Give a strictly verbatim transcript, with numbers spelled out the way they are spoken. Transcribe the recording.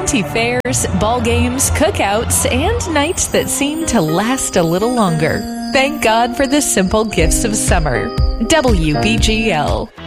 county fairs, ball games, cookouts, and nights that seem to last a little longer. Thank God for the simple gifts of summer. W B G L.